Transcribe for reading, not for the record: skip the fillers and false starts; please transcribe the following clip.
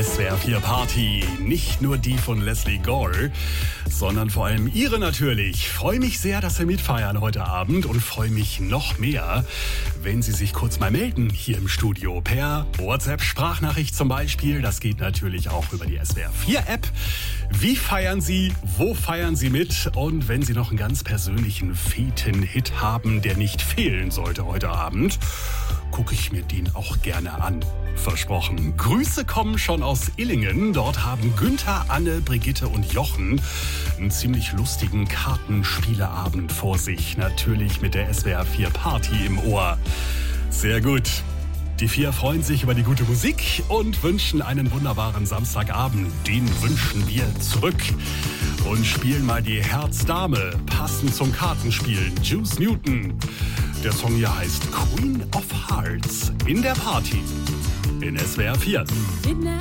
SWR 4 Party. Nicht nur die von Leslie Gore, sondern vor allem Ihre natürlich. Freue mich sehr, dass Sie mitfeiern heute Abend und freue mich noch mehr, wenn Sie sich kurz mal melden hier im Studio. Per WhatsApp-Sprachnachricht zum Beispiel. Das geht natürlich auch über die SWR 4 App. Wie feiern Sie? Wo feiern Sie mit? Und wenn Sie noch einen ganz persönlichen Feten-Hit haben, der nicht fehlen sollte heute Abend, gucke ich mir den auch gerne an. Versprochen. Grüße kommen schon aus Illingen. Dort haben Günther, Anne, Brigitte und Jochen einen ziemlich lustigen Kartenspieleabend vor sich. Natürlich mit der SWR 4 Party im Ohr. Sehr gut. Die vier freuen sich über die gute Musik und wünschen einen wunderbaren Samstagabend. Den wünschen wir zurück. Und spielen mal die Herzdame, passend zum Kartenspiel. Juice Newton. Der Song hier heißt Queen of Hearts in der Party in SWR 4. Midnight